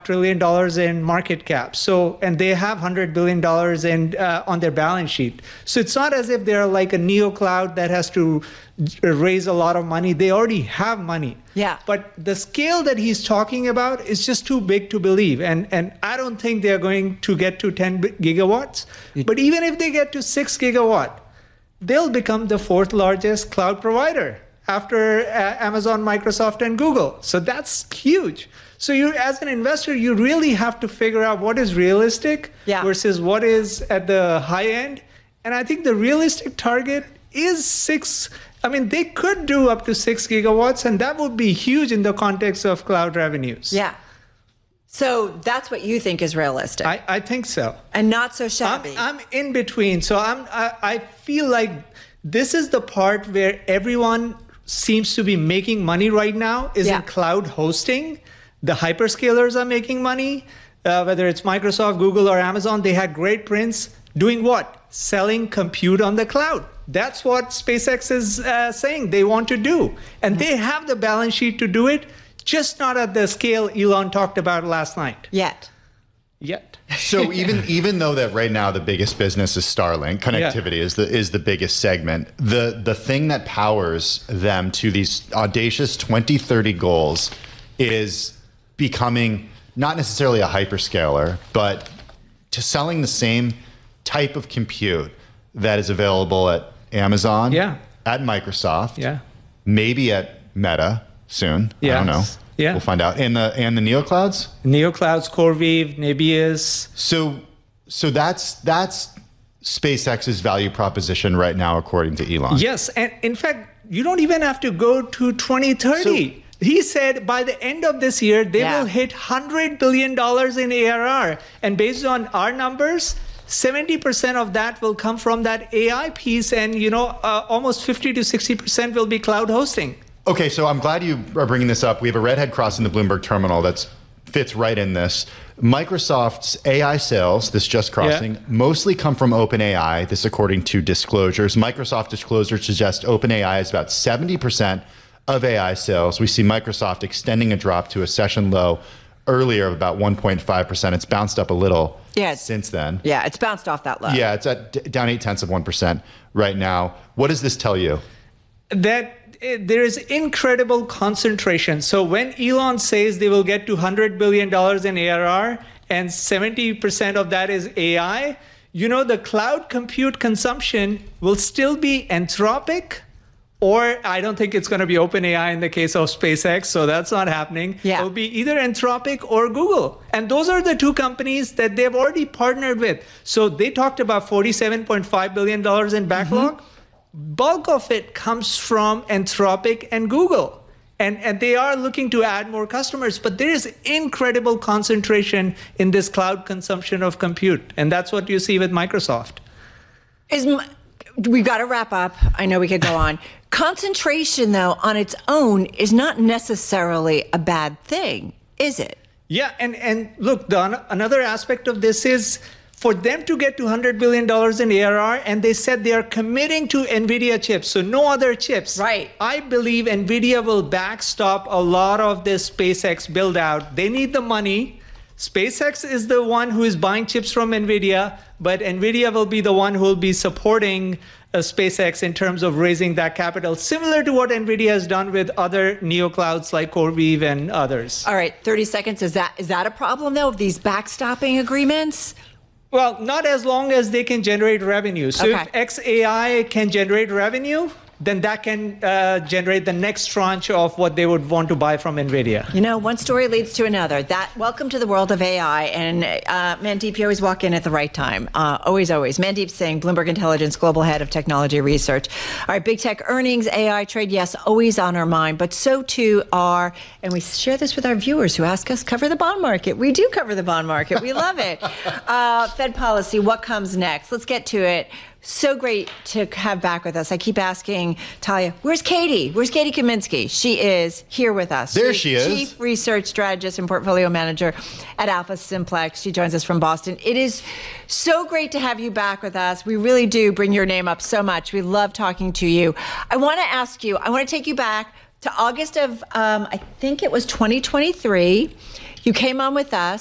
trillion in market cap. So, and they have $100 billion in on their balance sheet. So it's not as if they're like a neo cloud that has to raise a lot of money. They already have money. Yeah. But the scale that he's talking about is just too big to believe. And I don't think they're going to get to 10 gigawatts. But even if they get to 6 gigawatt, they'll become the fourth largest cloud provider after Amazon, Microsoft, and Google. So that's huge. So you, as an investor, you really have to figure out what is realistic versus what is at the high end. And I think the realistic target is 6. I mean, they could do up to 6 gigawatts, and that would be huge in the context of cloud revenues. Yeah. So that's what you think is realistic. I think so. And not so shabby. I'm in between. So I feel like this is the part where everyone seems to be making money right now is in cloud hosting. The hyperscalers are making money, whether it's Microsoft, Google, or Amazon. They had great prints doing what? Selling compute on the cloud. That's what SpaceX is saying they want to do. And they have the balance sheet to do it, just not at the scale Elon talked about last night. Yet. So even though that right now the biggest business is Starlink, connectivity is the biggest segment, the thing that powers them to these audacious 2030 goals is becoming not necessarily a hyperscaler, but to selling the same type of compute that is available at Amazon, at Microsoft, maybe at Meta soon. I don't know. We'll find out. And the neoclouds? Neoclouds, CoreWeave, Nebius. So that's SpaceX's value proposition right now, according to Elon. Yes, and in fact, you don't even have to go to 2030. He said by the end of this year, they will hit $100 billion in ARR. And based on our numbers, 70% of that will come from that AI piece. And, almost 50 to 60% will be cloud hosting. Okay, so I'm glad you are bringing this up. We have a redhead crossing the Bloomberg terminal that fits right in this. Microsoft's AI sales, this just crossing, mostly come from OpenAI. This according to disclosures. Microsoft disclosures suggest OpenAI is about 70% of AI sales. We see Microsoft extending a drop to a session low earlier of about 1.5%. It's bounced up a little since then. Yeah, it's bounced off that low. Yeah, it's at down 0.8% right now. What does this tell you? That there is incredible concentration. So when Elon says they will get to $100 billion in ARR and 70% of that is AI, the cloud compute consumption will still be Anthropic, or I don't think it's going to be OpenAI in the case of SpaceX, so that's not happening. It will be either Anthropic or Google. And those are the two companies that they've already partnered with. So they talked about $47.5 billion in backlog. Bulk of it comes from Anthropic and Google. And they are looking to add more customers, but there is incredible concentration in this cloud consumption of compute. And that's what you see with Microsoft. We've got to wrap up. I know we could go on. Concentration, though, on its own is not necessarily a bad thing, is it? Yeah, and look, another aspect of this is for them to get to $100 billion in ARR, and they said they are committing to NVIDIA chips, so no other chips. Right. I believe NVIDIA will backstop a lot of this SpaceX build out. They need the money. SpaceX is the one who is buying chips from NVIDIA, but NVIDIA will be the one who will be supporting SpaceX in terms of raising that capital, similar to what NVIDIA has done with other neoclouds like CoreWeave and others. All right, 30 seconds. Is that a problem, though, of these backstopping agreements? Well, not as long as they can generate revenue. So if xAI can generate revenue, then that can generate the next tranche of what they would want to buy from NVIDIA. One story leads to another. Welcome to the world of AI. And Mandeep, you always walk in at the right time. Always. Mandeep Singh, Bloomberg Intelligence Global Head of Technology Research. All right, big tech earnings, AI trade, yes, always on our mind. But so too are, and we share this with our viewers who ask us, cover the bond market. We do cover the bond market. We love it. Fed policy, what comes next? Let's get to it. So great to have back with us. I keep asking Talia, where's Katie? Where's Katie Kaminsky? She is here with us. There she is. Chief Research Strategist and Portfolio Manager at Alpha Simplex. She joins us from Boston. It is so great to have you back with us. We really do bring your name up so much. We love talking to you. I want to take you back to August of, I think it was 2023. You came on with us.